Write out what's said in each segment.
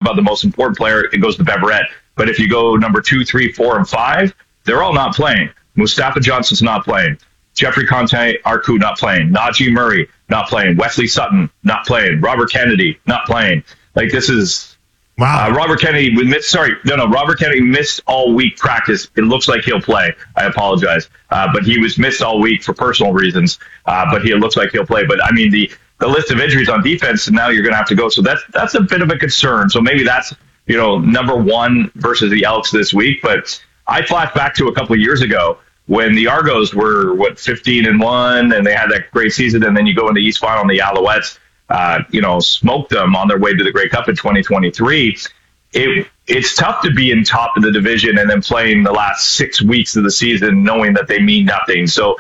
about the most important player, it goes to Beverette. But if you go number 2, 3, 4, and 5, they're all not playing. Mustafa Johnson's not playing. Jeffrey Conte Arku not playing. Najee Murray not playing. Wesley Sutton not playing. Robert Kennedy not playing. Like, this is wow. Robert Kennedy Robert Kennedy missed all week practice. It looks like he'll play. I apologize, but he was missed all week for personal reasons. But it looks like he'll play. But I mean, the list of injuries on defense, and now you're going to have to go. So that's a bit of a concern. So maybe that's number one versus the Elks this week. But I flash back to a couple of years ago when the Argos were 15-1, and they had that great season, and then you go into East Final and the Alouettes, smoked them on their way to the Grey Cup in 2023. It's tough to be in top of the division and then playing the last 6 weeks of the season knowing that they mean nothing. So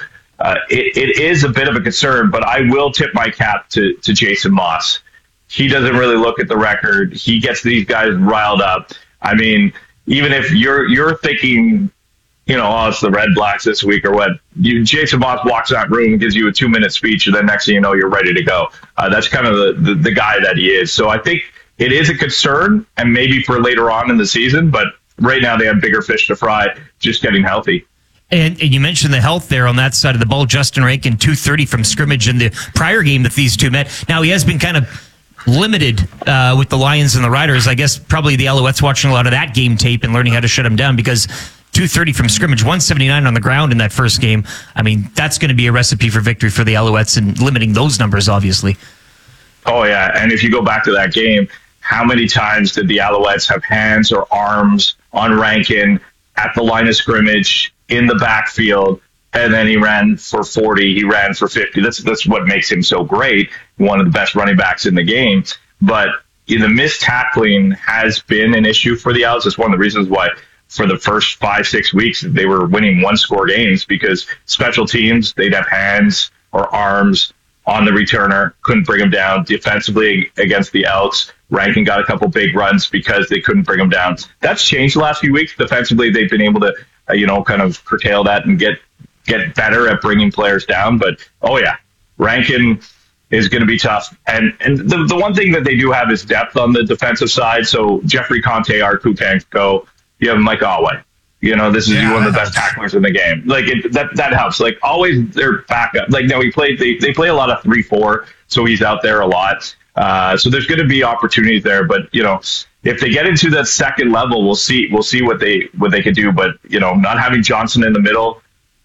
it is a bit of a concern, but I will tip my cap to Jason Moss. He doesn't really look at the record. He gets these guys riled up. I mean, even if you're thinking, it's the Red Blacks this week or what, Jason Moss walks in that room and gives you a 2-minute speech, and then next thing you know, you're ready to go. That's kind of the guy that he is. So I think it is a concern, and maybe for later on in the season, but right now they have bigger fish to fry, just getting healthy. And you mentioned the health there on that side of the ball. Justin Rankin, 230 from scrimmage in the prior game that these two met. Now, he has been kind of limited with the Lions and the Riders. I guess probably the Alouettes watching a lot of that game tape and learning how to shut him down, because 230 from scrimmage, 179 on the ground in that first game. I mean, that's going to be a recipe for victory for the Alouettes, and limiting those numbers, obviously. Oh, yeah. And if you go back to that game, how many times did the Alouettes have hands or arms on Rankin at the line of scrimmage in the backfield? And then he ran for 40, he ran for 50. That's what makes him so great, one of the best running backs in the game. But the missed tackling has been an issue for the Owls. It's one of the reasons why for the first 5-6 weeks they were winning one-score games, because special teams, they'd have hands or arms on the returner, couldn't bring him down. Defensively against the Elks, Rankin got a couple big runs because they couldn't bring him down. That's changed the last few weeks. Defensively, they've been able to, kind of curtail that and get better at bringing players down. But, oh, yeah, Rankin is going to be tough. And the one thing that they do have is depth on the defensive side. So Jeffrey Conte, Arku can't go. You have Mike Alway. This is one of the best tacklers in the game. Like, that helps. Like, always their backup. Like, no, they play a lot of 3-4, so he's out there a lot. So there's going to be opportunities there. But, if they get into that second level, we'll see what they can do. But, not having Johnson in the middle,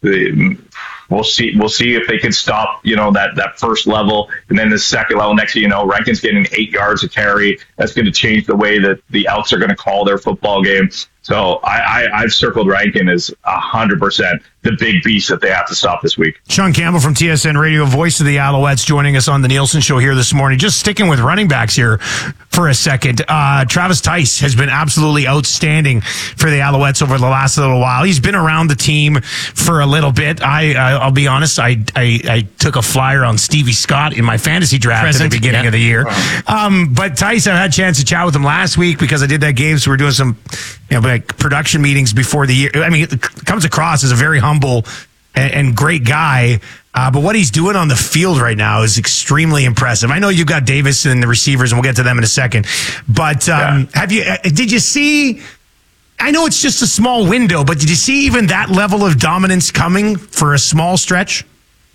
we'll see if they can stop, that first level. And then the second level, next thing you know, Rankin's getting 8 yards a carry. That's going to change the way that the Elks are going to call their football game. So I've circled Rankin as 100% the big beast that they have to stop this week. Sean Campbell from TSN Radio, voice of the Alouettes, joining us on the Nielsen Show here this morning. Just sticking with running backs here for a second. Travis Tice has been absolutely outstanding for the Alouettes over the last little while. He's been around the team for a little bit. I'll be honest, I took a flyer on Stevie Scott in my fantasy draft at the beginning of the year. But Tice, I had a chance to chat with him last week because I did that game, so we're doing some production meetings before the year. I mean, it comes across as a very humble and great guy. But what he's doing on the field right now is extremely impressive. I know you've got Davis and the receivers, and we'll get to them in a second. But did you see, I know it's just a small window, but did you see even that level of dominance coming for a small stretch?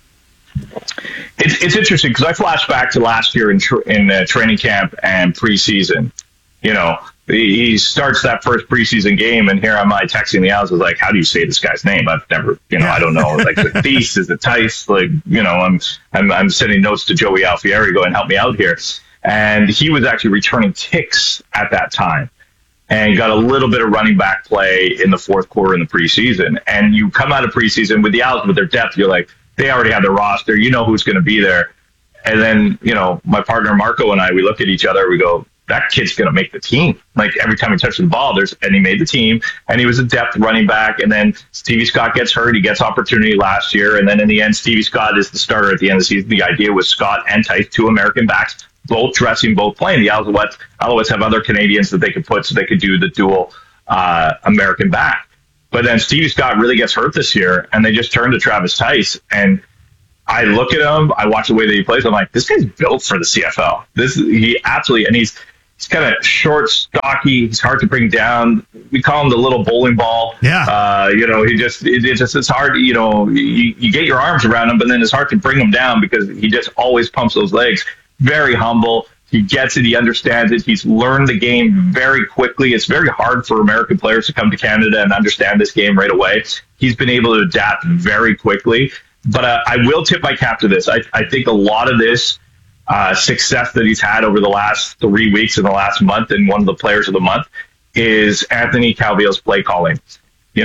It's interesting because I flash back to last year in training camp and preseason. He starts that first preseason game, and here am I texting the Owls. I was like, how do you say this guy's name? I've never, I don't know. Like, the Thies, is the Tice? Like, I'm sending notes to Joey Alfieri going, help me out here. And he was actually returning kicks at that time and got a little bit of running back play in the fourth quarter in the preseason. And you come out of preseason with the Owls, with their depth, you're like, they already have their roster. You know who's going to be there. And then, my partner Marco and I, we look at each other, we go, that kid's going to make the team. Like, every time he touches the ball, and he made the team, and he was a depth running back. And then Stevie Scott gets hurt. He gets opportunity last year. And then in the end, Stevie Scott is the starter at the end of the season. The idea was Scott and Tice, 2 American backs, both dressing, both playing. The Alouettes have other Canadians that they could put so they could do the dual American back. But then Stevie Scott really gets hurt this year, and they just turn to Travis Tice. And I look at him, I watch the way that he plays. I'm like, this guy's built for the CFL. He absolutely, and He's kind of short, stocky. He's hard to bring down. We call him the little bowling ball. Yeah. It's hard. You get your arms around him, but then it's hard to bring him down because he just always pumps those legs. Very humble. He gets it. He understands it. He's learned the game very quickly. It's very hard for American players to come to Canada and understand this game right away. He's been able to adapt very quickly. But I will tip my cap to this. I think a lot of this success that he's had over the last 3 weeks and the last month, and one of the players of the month, is Anthony Calvillo's play calling. The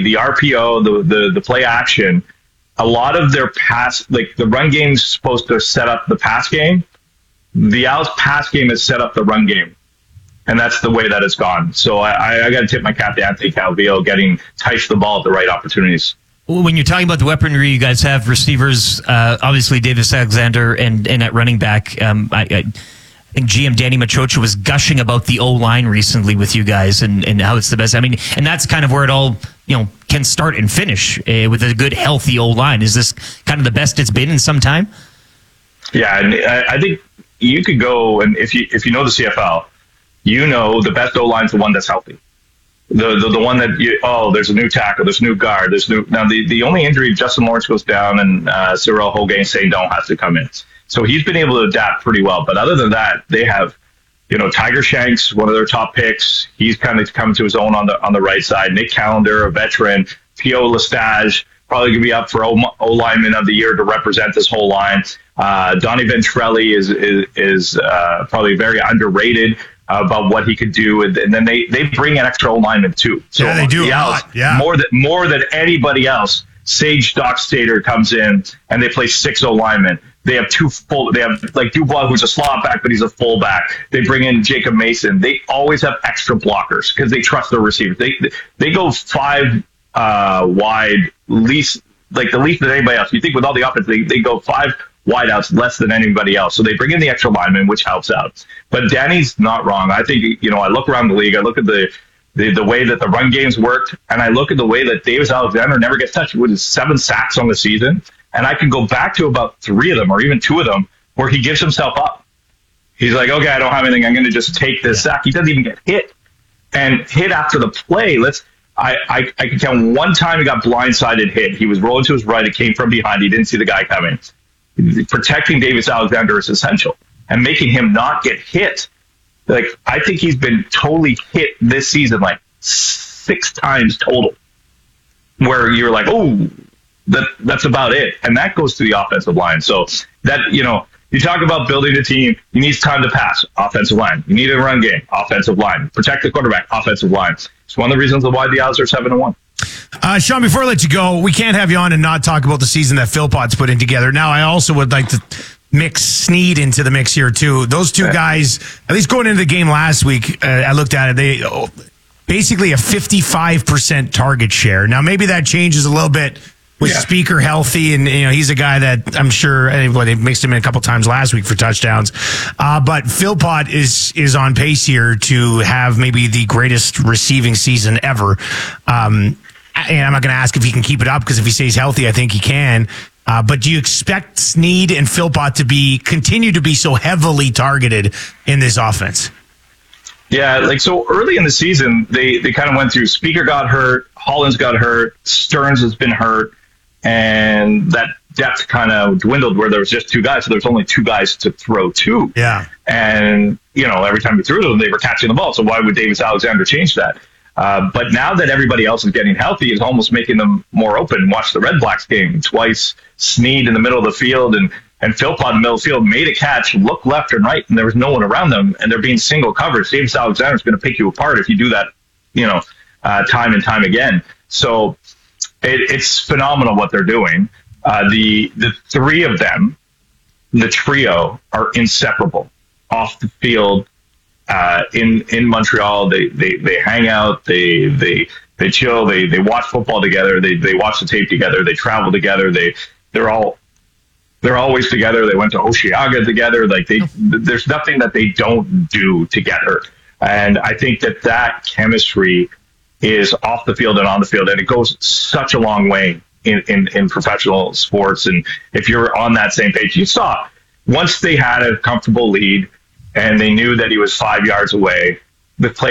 RPO, the play action, a lot of their pass, like the run game's supposed to set up the pass game. The Owls pass game has set up the run game. And that's the way that it's gone. So I got to tip my cap to Anthony Calvillo getting Tice the ball at the right opportunities. When you're talking about the weaponry, you guys have receivers, obviously Davis Alexander and at running back. I think GM Danny Machocha was gushing about the O-line recently with you guys and how it's the best. I mean, and that's kind of where it all, can start and finish with a good, healthy O-line. Is this kind of the best it's been in some time? Yeah, and I think you could go, and if you know the CFL, the best O-line is the one that's healthy. The one that there's a new tackle, there's a new guard, now the only injury, Justin Lawrence goes down and Cyril Hogan St. Don has to come in. So he's been able to adapt pretty well. But other than that, they have, Tiger Shanks, one of their top picks. He's kind of come to his own on the right side. Nick Callender, a veteran. Pio Lestage, probably going to be up for O-lineman of the year to represent this whole line. Donnie Ventrelli is probably very underrated about what he could do, and then they bring an extra lineman too. So yeah, they do a lot. Yeah, more than anybody else. Sage Dockstader comes in, and they play 6 linemen. They have They have like Dubois, who's a slot back, but he's a fullback. They bring in Jacob Mason. They always have extra blockers because they trust their receivers. They go 5 wide, least the least than anybody else. You think with all the offense, they go 5 wideouts less than anybody else. So they bring in the extra lineman, which helps out. But Danny's not wrong. I think, I look around the league, I look at the way that the run games worked, and I look at the way that Davis Alexander never gets touched with his 7 sacks on the season. And I can go back to about 3 of them or even 2 of them where he gives himself up. He's like, okay, I don't have anything. I'm going to just take this sack. He doesn't even get hit. And hit after the play. I can count one time he got blindsided hit. He was rolling to his right. It came from behind. He didn't see the guy coming. Protecting Davis Alexander is essential, and making him not get hit. Like, I think he's been totally hit this season, like 6 times total, where you're like, oh, that's about it. And that goes to the offensive line. So that, you talk about building a team, you need time to pass, offensive line. You need a run game, offensive line. Protect the quarterback, offensive line. It's one of the reasons why the Owls are 7-1. Sean, before I let you go, we can't have you on and not talk about the season that Philpott's put in together. Now, I also would like to mix Sneed into the mix here, too. Those two guys, at least going into the game last week, I looked at it, they basically a 55% target share. Now, maybe that changes a little bit with Speaker healthy, and he's a guy that I'm sure they mixed him in a couple times last week for touchdowns. But Philpott is on pace here to have maybe the greatest receiving season ever. And I'm not going to ask if he can keep it up, because if he stays healthy, I think he can. But do you expect Sneed and Philpott to continue to be so heavily targeted in this offense? Yeah, so early in the season, they kind of went through. Speaker got hurt, Hollins got hurt, Stearns has been hurt, and that depth kind of dwindled where there was just 2 guys. So there's only 2 guys to throw to. Yeah. And, every time we threw to them, they were catching the ball. So why would Davis Alexander change that? But now that everybody else is getting healthy, it's almost making them more open. Watch the Red Blacks game twice. Sneed in the middle of the field and Philpott in the middle of the field made a catch, looked left and right, and there was no one around them, and they're being single coverage. Davis Alexander is going to pick you apart if you do that, time and time again. So it's phenomenal what they're doing. The 3 of them, the trio, are inseparable off the field. In Montreal, they hang out, they chill, they watch football together, they watch the tape together, they travel together, they're always together. They went to Osheaga together. There's nothing that they don't do together. And I think that chemistry is off the field and on the field, and it goes such a long way in professional sports. And if you're on that same page, you saw once they had a comfortable lead, and they knew that he was 5 yards away. The play